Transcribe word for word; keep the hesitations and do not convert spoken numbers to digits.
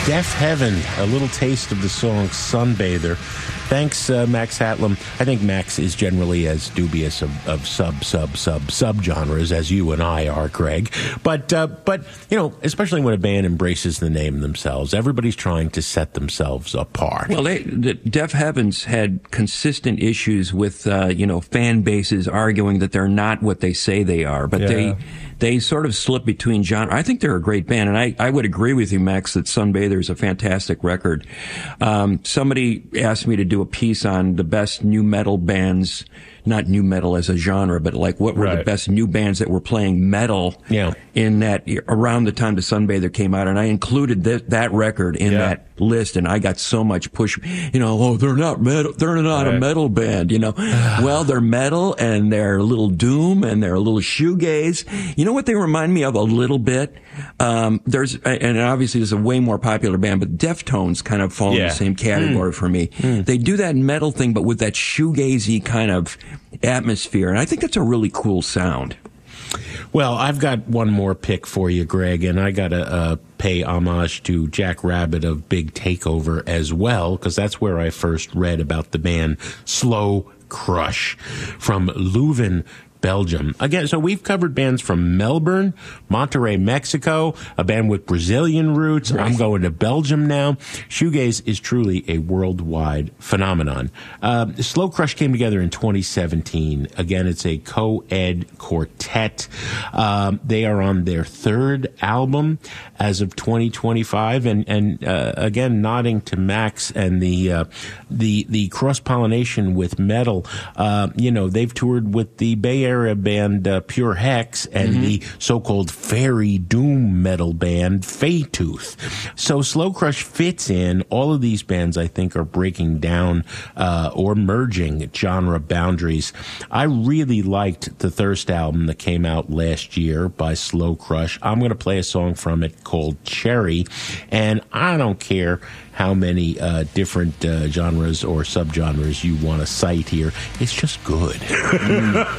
Deaf Heaven, a little taste of the song Sunbather. Thanks, uh, Max Hatlam. I think Max is generally as dubious of, of sub, sub, sub, sub genres as you and I are, Greg. But, uh, but you know, especially when a band embraces the name themselves, everybody's trying to set themselves apart. Well, they, the Deaf Heavens had consistent issues with, uh, you know, fan bases arguing that they're not what they say they are, but yeah. they they sort of slip between genres. I think they're a great band, and I, I would agree with you, Max, that Sunbather is a fantastic record. Um, somebody asked me to do a piece on the best new metal bands, not new metal as a genre, but like what were right. the best new bands that were playing metal yeah. in that, around the time the Sunbather came out, and I included th- that record in yeah. that list, and I got so much push, you know, oh, they're not metal, they're not right. a metal band, you know. Well, they're metal, and they're a little doom, and they're a little shoegaze. You know what they remind me of a little bit? Um, there's, and obviously there's a way more popular band, but Deftones kind of fall yeah. in the same category mm. for me. Mm. They do that metal thing, but with that shoegazy kind of atmosphere, and I think that's a really cool sound. Well, I've got one more pick for you, Greg, and I got to uh, pay homage to Jack Rabbit of Big Takeover as well, because that's where I first read about the band Slow Crush from Leuven, Belgium. Again, so we've covered bands from Melbourne, Monterrey, Mexico, a band with Brazilian roots. Right. I'm going to Belgium now. Shoegaze is truly a worldwide phenomenon. Uh, Slow Crush came together in twenty seventeen. Again, it's a co-ed quartet. Um, they are on their third album as of twenty twenty-five, and and uh, again, nodding to Max and the uh, the the cross-pollination with metal. Uh, you know, they've toured with the Bay Area band uh, Pure Hex and mm-hmm. the so-called fairy doom metal band Faytooth. So Slow Crush fits in. All of these bands, I think, are breaking down uh, or merging genre boundaries. I really liked the Thirst album that came out last year by Slow Crush. I'm going to play a song from it called Cherry, and I don't care how many uh, different uh, genres or subgenres you want to cite here. It's just good.